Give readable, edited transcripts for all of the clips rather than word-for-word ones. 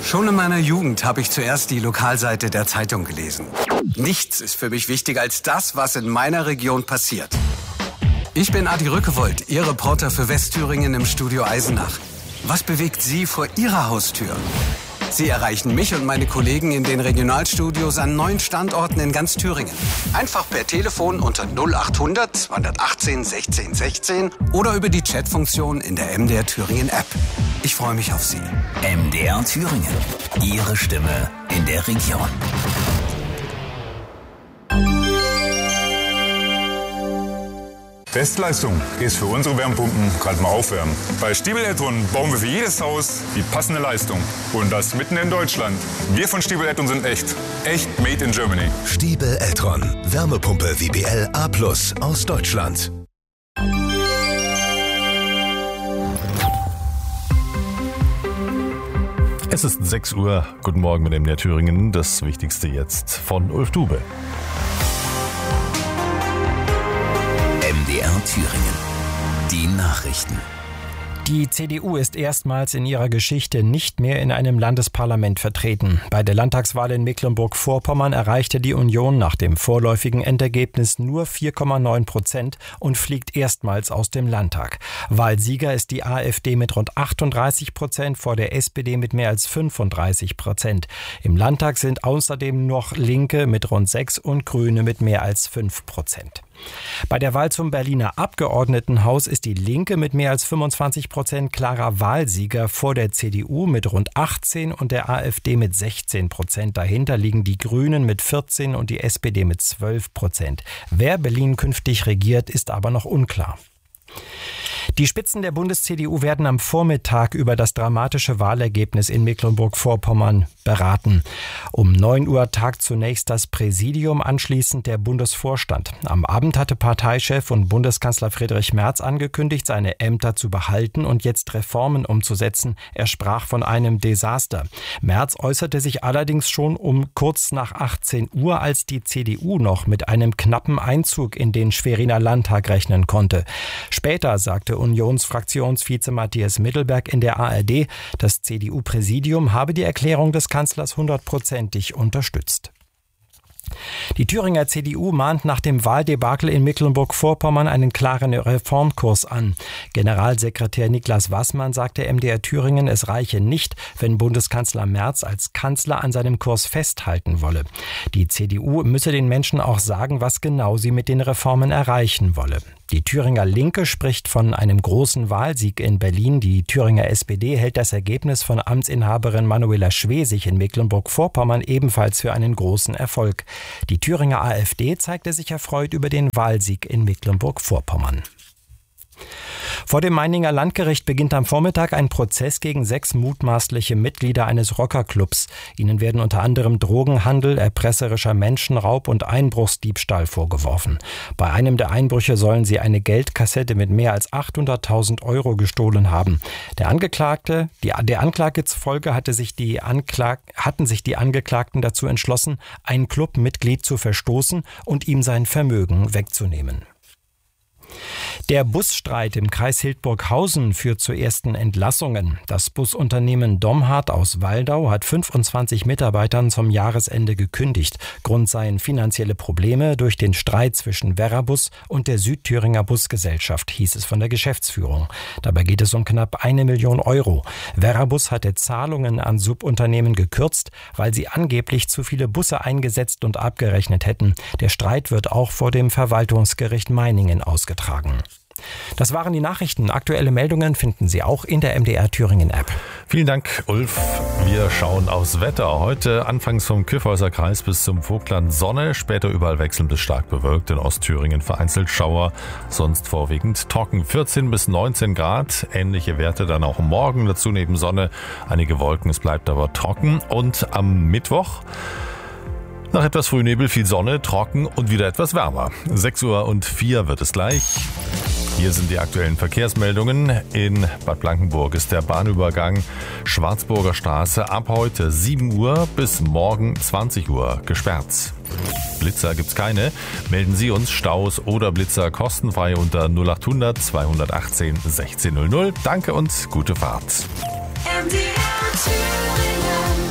Schon in meiner Jugend habe ich zuerst die Lokalseite der Zeitung gelesen. Nichts ist für mich wichtiger als das, was in meiner Region passiert. Ich bin Adi Rückewold, Ihr Reporter für Westthüringen im Studio Eisenach. Was bewegt Sie vor Ihrer Haustür? Sie erreichen mich und meine Kollegen in den Regionalstudios an 9 Standorten in ganz Thüringen. Einfach per Telefon unter 0800 218 16 16 oder über die Chatfunktion in der MDR Thüringen App. Ich freue mich auf Sie. MDR Thüringen. Ihre Stimme in der Region. Bestleistung ist für unsere Wärmepumpen gerade mal aufwärmen. Bei Stiebel Eltron bauen wir für jedes Haus die passende Leistung. Und das mitten in Deutschland. Wir von Stiebel Eltron sind echt. Echt made in Germany. Stiebel Eltron. Wärmepumpe WBL A+ aus Deutschland. Es ist 6 Uhr. Guten Morgen mit MDR Thüringen. Das Wichtigste jetzt von Ulf Dube. MDR Thüringen. Die Nachrichten. Die CDU ist erstmals in ihrer Geschichte nicht mehr in einem Landesparlament vertreten. Bei der Landtagswahl in Mecklenburg-Vorpommern erreichte die Union nach dem vorläufigen Endergebnis nur 4,9% und fliegt erstmals aus dem Landtag. Wahlsieger ist die AfD mit rund 38%, vor der SPD mit mehr als 35%. Im Landtag sind außerdem noch Linke mit rund 6% und Grüne mit mehr als 5%. Bei der Wahl zum Berliner Abgeordnetenhaus ist die Linke mit mehr als 25% klarer Wahlsieger, vor der CDU mit rund 18% und der AfD mit 16%. Dahinter liegen die Grünen mit 14% und die SPD mit 12%. Wer Berlin künftig regiert, ist aber noch unklar. Die Spitzen der Bundes-CDU werden am Vormittag über das dramatische Wahlergebnis in Mecklenburg-Vorpommern beraten. Um 9 Uhr tagt zunächst das Präsidium, anschließend der Bundesvorstand. Am Abend hatte Parteichef und Bundeskanzler Friedrich Merz angekündigt, seine Ämter zu behalten und jetzt Reformen umzusetzen. Er sprach von einem Desaster. Merz äußerte sich allerdings schon um kurz nach 18 Uhr, als die CDU noch mit einem knappen Einzug in den Schweriner Landtag rechnen konnte. Später sagte Unionsfraktionsvize Matthias Mittelberg in der ARD, das CDU-Präsidium habe die Erklärung des Kanzlers 100%ig unterstützt. Die Thüringer CDU mahnt nach dem Wahldebakel in Mecklenburg-Vorpommern einen klaren Reformkurs an. Generalsekretär Niklas Waßmann sagte MDR Thüringen, es reiche nicht, wenn Bundeskanzler Merz als Kanzler an seinem Kurs festhalten wolle. Die CDU müsse den Menschen auch sagen, was genau sie mit den Reformen erreichen wolle. Die Thüringer Linke spricht von einem großen Wahlsieg in Berlin. Die Thüringer SPD hält das Ergebnis von Amtsinhaberin Manuela Schwesig in Mecklenburg-Vorpommern ebenfalls für einen großen Erfolg. Die Thüringer AfD zeigte sich erfreut über den Wahlsieg in Mecklenburg-Vorpommern. Vor dem Meininger Landgericht beginnt am Vormittag ein Prozess gegen 6 mutmaßliche Mitglieder eines Rockerclubs. Ihnen werden unter anderem Drogenhandel, erpresserischer Menschenraub und Einbruchsdiebstahl vorgeworfen. Bei einem der Einbrüche sollen sie eine Geldkassette mit mehr als 800.000 Euro gestohlen haben. Der Anklage zufolge hatten sich die Angeklagten dazu entschlossen, ein Clubmitglied zu verstoßen und ihm sein Vermögen wegzunehmen. Der Busstreit im Kreis Hildburghausen führt zu ersten Entlassungen. Das Busunternehmen Domhardt aus Waldau hat 25 Mitarbeitern zum Jahresende gekündigt. Grund seien finanzielle Probleme durch den Streit zwischen Verrabus und der Südthüringer Busgesellschaft, hieß es von der Geschäftsführung. Dabei geht es um knapp 1 Million Euro. Verrabus hatte Zahlungen an Subunternehmen gekürzt, weil sie angeblich zu viele Busse eingesetzt und abgerechnet hätten. Der Streit wird auch vor dem Verwaltungsgericht Meiningen ausgetragen. Das waren die Nachrichten. Aktuelle Meldungen finden Sie auch in der MDR Thüringen App. Vielen Dank, Ulf. Wir schauen aufs Wetter. Heute anfangs vom Kyffhäuser Kreis bis zum Vogtland Sonne, später überall wechselnd bis stark bewölkt. In Ostthüringen vereinzelt Schauer, sonst vorwiegend trocken. 14 bis 19 Grad, ähnliche Werte dann auch morgen. Dazu neben Sonne einige Wolken, es bleibt aber trocken. Und am Mittwoch nach etwas Frühnebel viel Sonne, trocken und wieder etwas wärmer. 6:04 Uhr wird es gleich. Hier sind die aktuellen Verkehrsmeldungen. In Bad Blankenburg ist der Bahnübergang Schwarzburger Straße ab heute 7 Uhr bis morgen 20 Uhr gesperrt. Blitzer gibt's keine. Melden Sie uns Staus oder Blitzer kostenfrei unter 0800 218 1600. Danke und gute Fahrt. MDR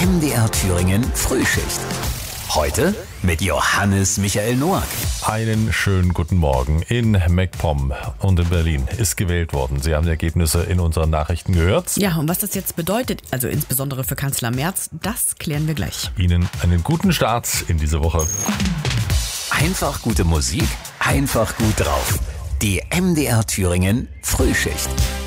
MDR Thüringen Frühschicht. Heute mit Johannes Michael Noack. Einen schönen guten Morgen. In MacPom und in Berlin ist gewählt worden. Sie haben die Ergebnisse in unseren Nachrichten gehört. Ja, und was das jetzt bedeutet, also insbesondere für Kanzler Merz, das klären wir gleich. Ihnen einen guten Start in diese Woche. Einfach gute Musik, einfach gut drauf. Die MDR Thüringen Frühschicht.